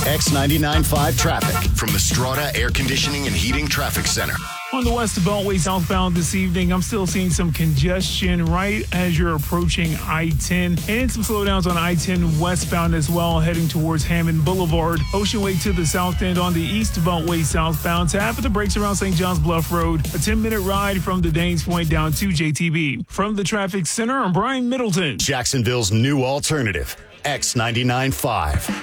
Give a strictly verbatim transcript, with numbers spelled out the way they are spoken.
X ninety-nine point five traffic from the Strata Air Conditioning and Heating Traffic Center. On the West Beltway southbound this evening, I'm still seeing some congestion right as you're approaching I ten, and some slowdowns on I ten westbound as well, heading towards Hammond Boulevard. Ocean Way to the south end on the East Beltway southbound. Tap at the brakes around Saint John's Bluff Road. A ten-minute ride from the Danes Point down to J T B. From the Traffic Center, I'm Brian Middleton. Jacksonville's new alternative, X ninety-nine point five.